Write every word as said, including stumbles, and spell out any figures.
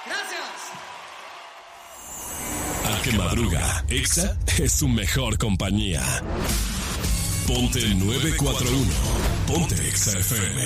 Al que madruga, Exa es su mejor compañía. Ponte nueve cuatro uno. Ponte Exa F M.